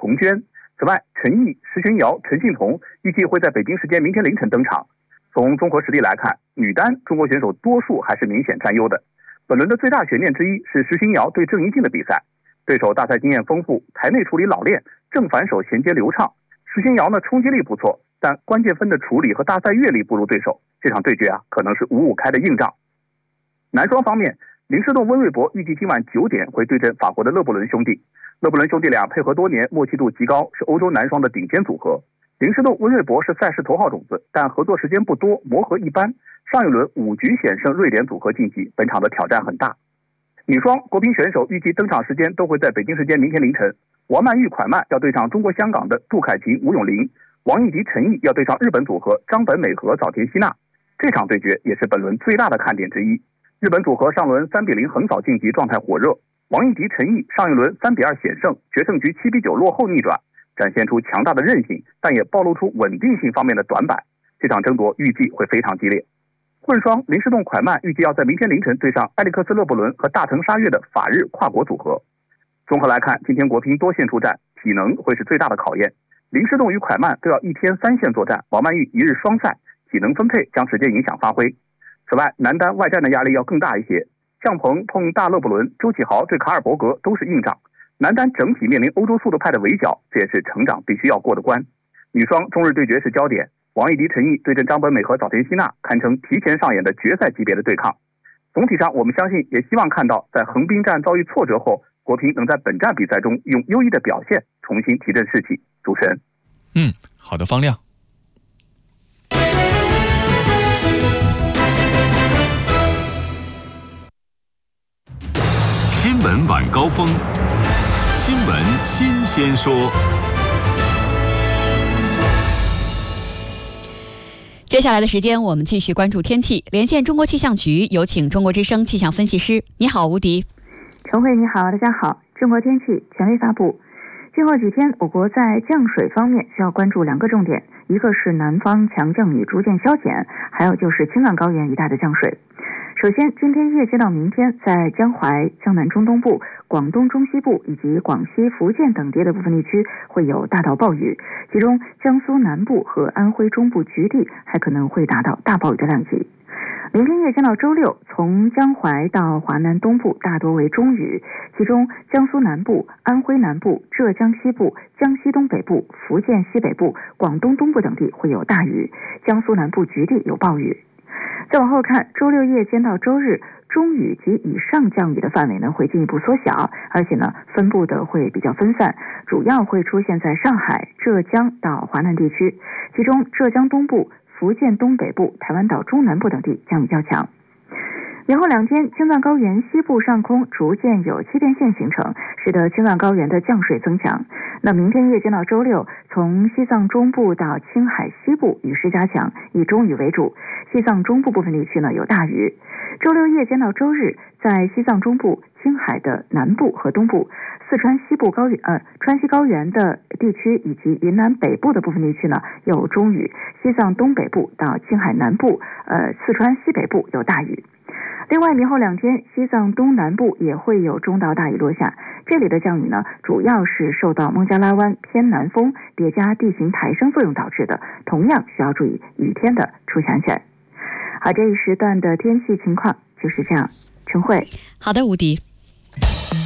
童娟。此外，陈毅、石宣瑶、陈幸同预计会在北京时间明天凌晨登场。从综合实力来看，女单中国选手多数还是明显占优的。本轮的最大悬念之一是石宣瑶对郑怡静的比赛，对手大赛经验丰富，台内处理老练，正反手衔接流畅。石宣瑶呢冲击力不错，但关键分的处理和大赛阅历不如对手，这场对决可能是5-5开的硬仗。男双方面，林诗栋、温瑞博预计今晚9点会对阵法国的勒布伦兄弟。勒布伦兄弟俩配合多年，默契度极高，是欧洲男双的顶尖组合。林诗栋、温瑞博是赛事头号种子，但合作时间不多，磨合一般。上一轮5局险胜瑞典组合晋级，本场的挑战很大。女双国乒选手预计登场时间都会在北京时间明天凌晨。王曼玉、蒯曼要对上中国香港的杜凯婷、吴永玲，王艺迪、陈毅要对上日本组合张本美和早田希娜。这场对决也是本轮最大的看点之一。日本组合上轮3-0横扫晋级，状态火热。王艺迪、陈毅上一轮3-2险胜，决胜局7-9落后逆转，展现出强大的韧性，但也暴露出稳定性方面的短板。这场争夺预计会非常激烈。混双林诗栋、蒯曼预计要在明天凌晨对上埃里克斯·勒布伦和大藤沙月的法日跨国组合。综合来看，今天国乒多线出战，体能会是最大的考验。林诗栋与蒯曼都要1天3线作战，王曼玉1日双赛，体能分配将直接影响发挥。此外，男单外战的压力要更大一些。向鹏碰大勒布伦，周启豪对卡尔伯格都是硬仗。男单整体面临欧洲速度派的围剿，这也是成长必须要过的关。女双中日对决是焦点，王艺迪、陈毅对阵张本美和早田希娜，堪称提前上演的决赛级别的对抗。总体上，我们相信也希望看到，在横滨站遭遇挫折后，国乒能在本站比赛中用优异的表现重新提振士气。主持人， 好的，方亮。 新闻晚高峰，新闻新鲜说。 接下来的时间，我们继续关注天气。连线中国气象局，有请中国之声气象分析师。你好，吴迪。 陈慧，你好，大家好。中国天气权威发布，今后几天我国在降水方面需要关注2个重点，一个是南方强降雨逐渐消减，还有就是青藏高原一带的降水。首先，今天夜间到明天，在江淮、江南中东部、广东中西部以及广西、福建等地的部分地区会有大到暴雨，其中江苏南部和安徽中部局地还可能会达到大暴雨的量级。明天夜间到周六，从江淮到华南东部大多为中雨，其中江苏南部、安徽南部、浙江西部、江西东北部、福建西北部、广东东部等地会有大雨，江苏南部局地有暴雨。再往后看，周六夜间到周日，中雨及以上降雨的范围呢会进一步缩小，而且呢分布的会比较分散，主要会出现在上海、浙江到华南地区，其中浙江东部、福建东北部、台湾岛中南部等地降雨较强。明后2天，青藏高原西部上空逐渐有气垫线形成，使得青藏高原的降水增强。那明天夜间到周六，从西藏中部到青海西部雨势加强，以中雨为主，西藏中部部分地区呢有大雨。周六夜间到周日，在西藏中部、青海的南部和东部、四川西部川西高原的地区以及云南北部的部分地区呢有中雨，西藏东北部到青海南部、四川西北部有大雨。另外，明后2天，西藏东南部也会有中到大雨落下。这里的降雨呢，主要是受到孟加拉湾偏南风叠加地形抬升作用导致的，同样需要注意雨天的出行安全。好，这一时段的天气情况就是这样。陈慧， 好的，吴迪。